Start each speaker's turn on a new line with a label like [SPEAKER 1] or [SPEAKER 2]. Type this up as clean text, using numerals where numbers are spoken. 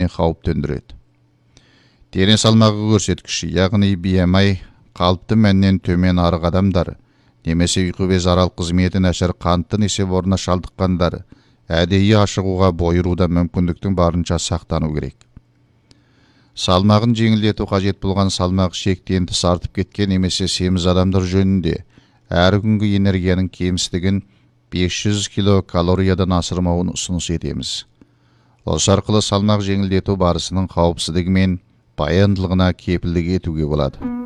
[SPEAKER 1] үлкен қауіп төндіреді. Дене салмағы көрсеткіші, яғни BMI қалыпты мәннен төмен арық адамдар, немесе ұйқы без арал қызметі нашар қанты несеп орнына шалдыққандар әдейі ашығуға бойыруда мүмкіндіктің барынша сақтану керек. Салмағын жеңілдету қажет болған салмақ шектен тыс артып кеткен немесе семіз адамдар жөнінде әр күнгі энергияның кемістігін 500 килокалориядан асырмауын ұсыныс етеміз. Осы арқылы салмақ жеңілдету барысының қауіпсіздігі мен баяндылығына кепілдік етуге болады.